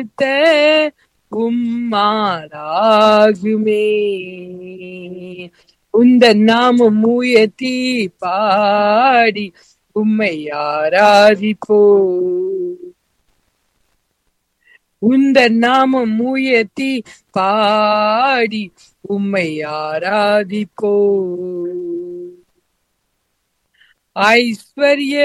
உம்மாலாகுமே. உந்தன் நாமம் உயர்த்தி பாடி உம்மை ஆராதிப்போ. உந்தன் நாமம் உயர்த்தி பாடி உம்மை ஆராதிப்போ. ஐஸ்வர்ய